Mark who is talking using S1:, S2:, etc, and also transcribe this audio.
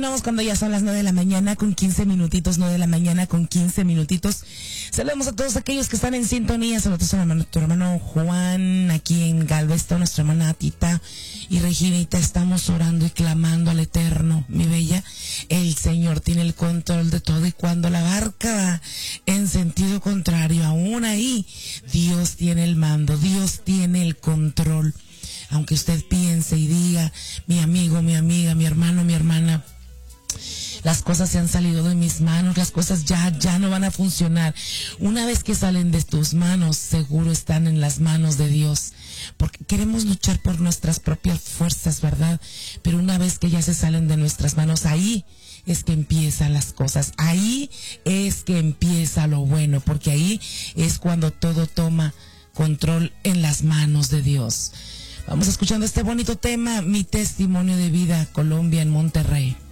S1: Vamos cuando ya son las 9 de la mañana con 15 minutitos, 9 de la mañana con 15 minutitos. Saludamos a todos aquellos que están en sintonía. Saludos a tu hermano Juan, aquí en Galveston, nuestra hermana Tita y Reginita. Estamos orando y clamando al Eterno, mi bella. El Señor tiene el control de todo, y cuando la barca va en sentido contrario, aún ahí, Dios tiene el mando, Dios tiene el control. Aunque usted piense y diga, mi amigo, mi amiga, mi hermano, mi hermana, las cosas se han salido de mis manos, las cosas ya no van a funcionar. Una vez que salen de tus manos, seguro están en las manos de Dios. Porque queremos luchar por nuestras propias fuerzas, ¿verdad? Pero una vez que ya se salen de nuestras manos, ahí es que empiezan las cosas. Ahí es que empieza lo bueno, porque ahí es cuando todo toma control en las manos de Dios. Vamos escuchando este bonito tema, Mi Testimonio de Vida, Colombia, en Monterrey.